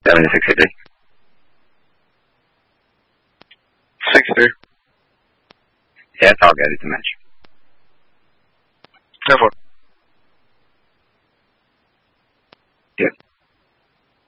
7680. 6-3. Yeah, it's all good. It's a match. Go for it.